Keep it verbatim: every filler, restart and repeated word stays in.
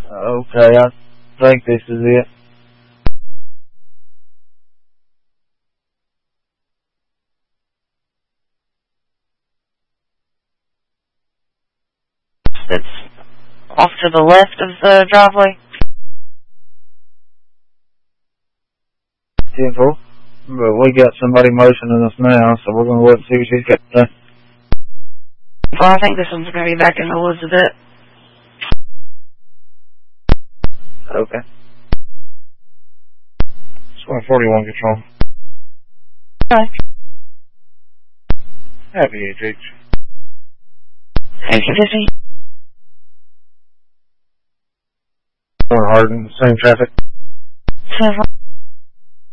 Okay, I think this is it. It's off to the left of the driveway. ten four. But we got somebody motioning us now, so we're going to wait and see what she's got to say. Well, I think this one's going to be back in the woods a bit. Okay. one forty-one control. Okay. Happy H H. H fifty. Going hard in the same traffic. Several.